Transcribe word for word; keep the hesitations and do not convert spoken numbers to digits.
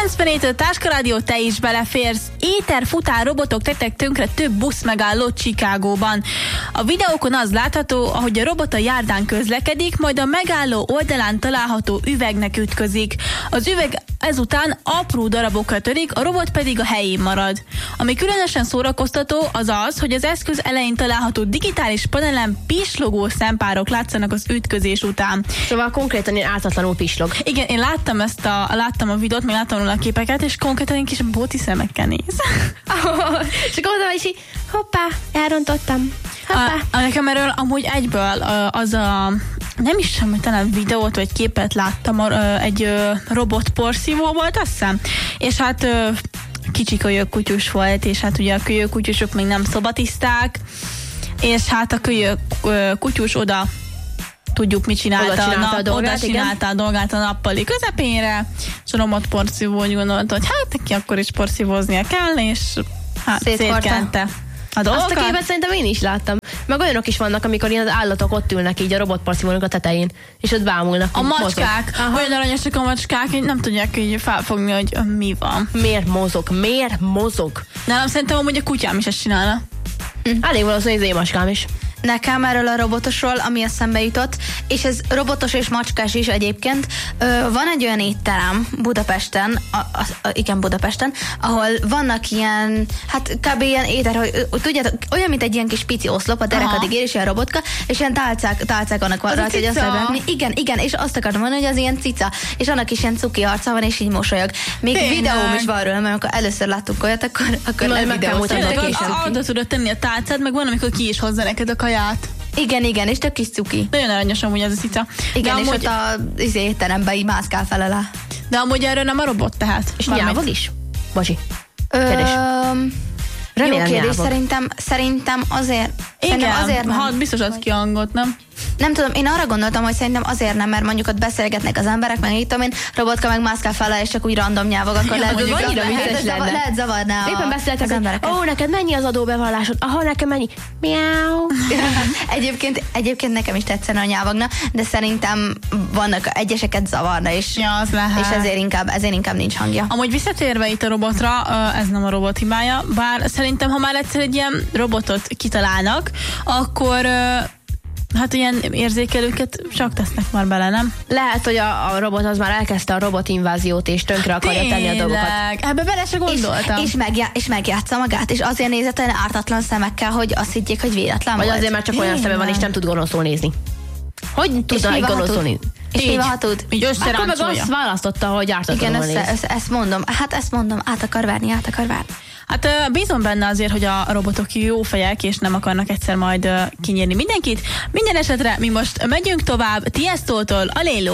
kilencvenhét a Táskarádió, te is beleférsz. Éter, futár, robotok tettek tönkre több busz megállót Chicagóban. A videókon az látható, ahogy a robot a járdán közlekedik, majd a megálló oldalán található üvegnek ütközik. Az üveg ezután apró darabokra törik, a robot pedig a helyén marad. Ami különösen szórakoztató az az, hogy az eszköz elején található digitális panelen pislogó szempárok látszanak az ütközés után. Szóval konkrétan én ártatlanul pislog. Igen, én láttam ezt a, láttam a videót, még láttam róla a képeket, és konkrétan egy kis bóti szemekkel néz. Oh, és akkor oda is így, hoppá, elrontottam. Hoppá. A, a, nekem erről amúgy egyből az a, nem is sem, talán videót vagy képet láttam, egy robot porszívó volt, azt hiszem. És hát kicsi kölyökkutyus volt, és hát ugye a kölyökkutyusok még nem szobatiszták, és hát a kölyökkutyus oda tudjuk, mit csinálta, oda csinálta, a, a, dolgát, oda csinálta a dolgát a nappali közepére, és a robot porszívó úgy gondolta, hogy hát neki akkor is porszívóznia kell, és hát szétkente a dolgokat. Azt a képet szerintem én is láttam. Meg olyanok is vannak, amikor ilyen az állatok ott ülnek így a robotporszívónak a tetején, és ott bámulnak. A macskák, olyan aranyosak a macskák, hogy nem tudják így felfogni, hogy mi van. Miért mozog? Miért mozog? Nálam szerintem amúgy a kutyám is ezt csinálna. Hm. Elég valószínű, hogy az én macskám is. Nekem erről a robotosról, ami eszembe jutott, és ez robotos és macskás is egyébként. Ö, van egy olyan étterem Budapesten, a, a, a, igen Budapesten, ahol vannak ilyen, hát kb. Ilyen éter, hogy tudjátok, olyan, mint egy ilyen kis pici oszlop, a derekadig ér, és ilyen robotka, és ilyen tálcák, tálcák vannak rajta, hogy azt rakni. Igen, igen, és azt akartam mondani, hogy az ilyen cica, és annak is ilyen cuki arca van, és így mosolyog. Még Tényleg. Videóm is van róla, mert amikor először láttuk olyat, akkor, akkor levideóztatok. Oda tudod tenni a tálcát, meg van, amikor ki is hozza neked a kaját. Igen, igen, és tök kis cuki. Nagyon aranyos amúgy ez a cica. Igen, de és amúgy... ott az étteremben így mászkál fel alá. De amúgy erről nem a robot tehát. És nyávog is? Bocsi. Kérdés. Jó kérdés, szerintem, szerintem azért... Igen, szerintem azért nem. Ha, biztos ad ki a hangot, nem? Nem tudom, én arra gondoltam, hogy szerintem azért nem, mert mondjuk ott beszélgetnek az emberek, meg így tudom én, robotka meg mászkál fel, és csak úgy random nyávog, akkor ja, lehet, hogy lehet, zavar, lehet zavarná Éppen beszéltek az embereket. Ó, neked mennyi az adóbevallásod? Aha, nekem mennyi? Miau. egyébként, egyébként nekem is tetszene a nyávogna, de szerintem vannak egyeseket zavarna, és, ja, az lehet. és ezért, inkább, ezért inkább nincs hangja. Amúgy visszatérve itt a robotra, ez nem a robot hibája, bár szerintem, ha már egyszer egy ilyen robotot kitalálnak, akkor hát ilyen érzékelőket csak tesznek már bele, nem? Lehet, hogy a, a robot az már elkezdte a robotinváziót, és tönkre akarja tenni a dolgokat. Ebbe bele se gondoltam. És, és, megjá, és megjátsza magát, és azért nézett olyan ártatlan szemekkel, hogy azt higgyék, hogy véletlen vagy volt. azért már csak olyan szeme van, és nem tud gonoszul nézni. Hogy tudna egy gonoszul nézni? És mi van, tud? Így akkor meg azt választotta, hogy ártatlanul néz. Igen, ezt, ezt mondom. Hát ezt mondom, át akar várni, át akar várni. Hát bízom benne azért, hogy a robotok jó fejek, és nem akarnak egyszer majd kinyírni mindenkit. Minden esetre mi most megyünk tovább Tiestótól a Lélo.